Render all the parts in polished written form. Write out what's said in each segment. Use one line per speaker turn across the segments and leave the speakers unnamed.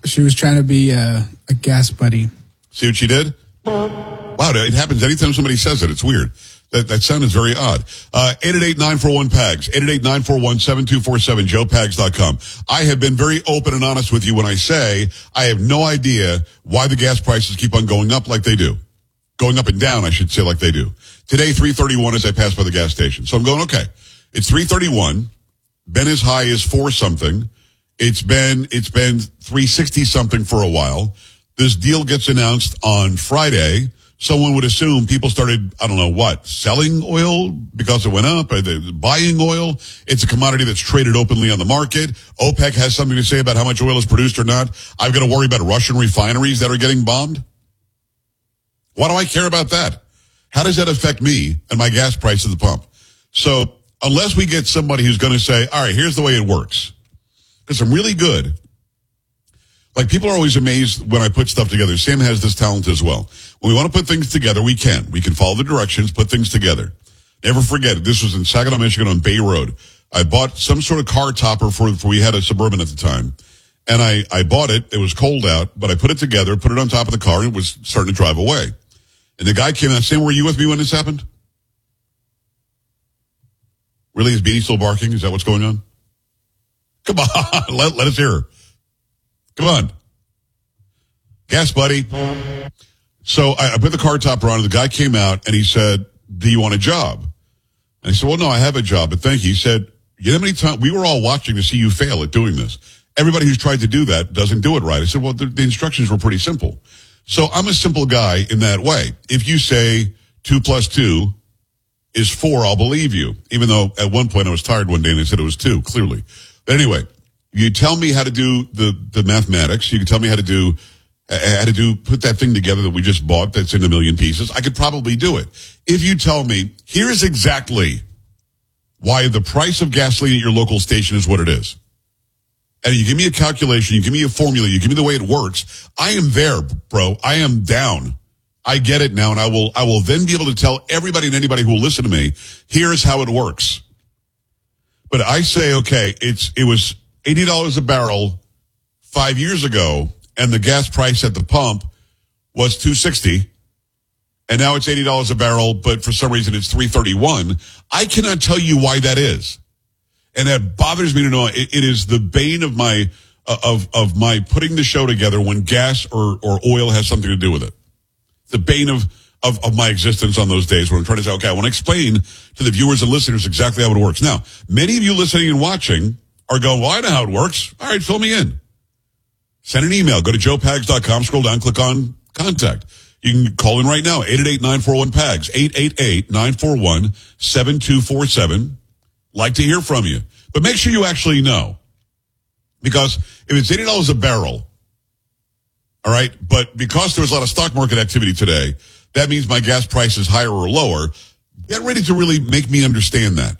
She was trying to be a gas buddy.
See what she did? Wow, it happens anytime somebody says it. It's weird. That sound is very odd. 888-941-PAGS, 888-941-7247, joepags.com. I have been very open and honest with you when I say I have no idea why the gas prices keep on going up like they do. Going up and down, I should say, like they do. Today, 331 as I pass by the gas station. So I'm going, okay, it's 331. Been as high as 4 something. It's been 360 something for a while. This deal gets announced on Friday. Someone would assume people started, I don't know what, selling oil because it went up, or they're buying oil. It's a commodity that's traded openly on the market. OPEC has something to say about how much oil is produced or not. I've got to worry about Russian refineries that are getting bombed. Why do I care about that? How does that affect me and my gas price at the pump? So unless we get somebody who's going to say, all right, here's the way it works. Because I'm really good. Like, people are always amazed when I put stuff together. Sam has this talent as well. When we want to put things together, we can. We can follow the directions, put things together. Never forget it. This was in Saginaw, Michigan on Bay Road. I bought some sort of car topper for we had a Suburban at the time. And I bought it. It was cold out, but I put it together, put it on top of the car, and it was starting to drive away. And the guy came out. Sam, were you with me when this happened? Really? Is Beanie still barking? Is that what's going on? Come on. Let us hear her. Come on. Gas buddy. So I put the car topper on, and the guy came out, and he said, do you want a job? And I said, well, no, I have a job, but thank you. He said, you know how many times we were all watching to see you fail at doing this. Everybody who's tried to do that doesn't do it right. I said, well, the instructions were pretty simple. So I'm a simple guy in that way. If you say 2 + 2 is 4, I'll believe you. Even though at one point I was tired one day and I said it was 2, clearly. But anyway, you tell me how to do the mathematics. You can tell me how to put that thing together that we just bought that's in a million pieces. I could probably do it. If you tell me, here's exactly why the price of gasoline at your local station is what it is. And you give me a calculation, you give me a formula, you give me the way it works. I am there, bro. I am down. I get it now, and I will then be able to tell everybody and anybody who will listen to me, here's how it works. But I say, okay, it was $80 a barrel 5 years ago, and the gas price at the pump was $2.60, and now it's $80 a barrel, but for some reason it's $3.31. I cannot tell you why that is. And that bothers me to know. It is the bane of my of my putting the show together when gas or oil has something to do with it. The bane of my existence on those days when I'm trying to say, okay, I want to explain to the viewers and listeners exactly how it works. Now, many of you listening and watching are going, well, I know how it works. All right, fill me in. Send an email. Go to joepags.com, scroll down, click on contact. You can call in right now, 888-941-PAGS, 888-941-7247. Like to hear from you. But make sure you actually know. Because if it's $80 a barrel, all right, but because there was a lot of stock market activity today, that means my gas price is higher or lower. Get ready to really make me understand that.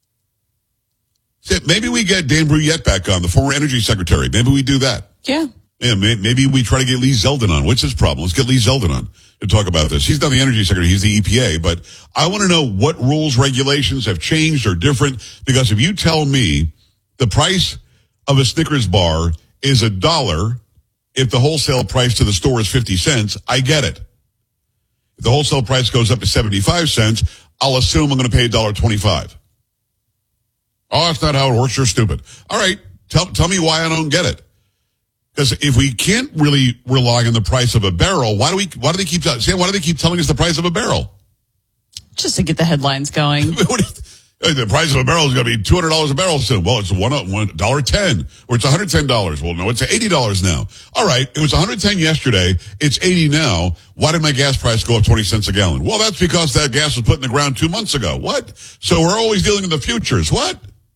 Maybe we get Dan Brouillette back on, the former energy secretary. Maybe we do that.
Yeah.
Yeah, maybe we try to get Lee Zeldin on. What's his problem? Let's get Lee Zeldin on to talk about this. He's not the energy secretary. He's the EPA. But I want to know what rules, regulations have changed or different. Because if you tell me the price of a Snickers bar is $1, if the wholesale price to the store is 50 cents, I get it. If the wholesale price goes up to 75 cents, I'll assume I'm going to pay $1.25. Oh, that's not how it works. You're stupid. All right. Tell me why I don't get it. Because if we can't really rely on the price of a barrel, why do they keep telling us the price of a barrel?
Just to get the headlines going.
The price of a barrel is going to be $200 a barrel soon. Well, it's $1.10, or it's $110. Well, no, it's $80 now. All right, it was $110 yesterday. It's $80 now. Why did my gas price go up 20 cents a gallon? Well, that's because that gas was put in the ground 2 months ago. What? So we're always dealing in the futures. What?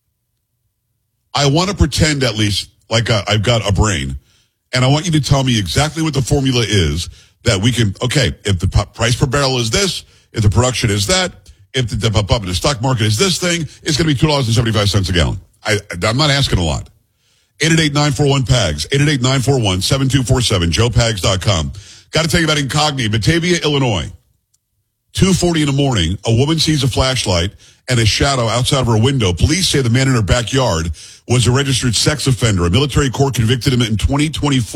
I want to pretend at least like I've got a brain. And I want you to tell me exactly what the formula is that we can, okay, if the price per barrel is this, if the production is that, if the pump in the stock market is this thing, it's going to be $2.75 a gallon. I'm not asking a lot. 888-941-PAGS, 888-941-7247, joepags.com. Got to tell you about Incogni, Batavia, Illinois. 2:40 in the morning, a woman sees a flashlight and a shadow outside of her window. Police say the man in her backyard was a registered sex offender. A military court convicted him in 2024.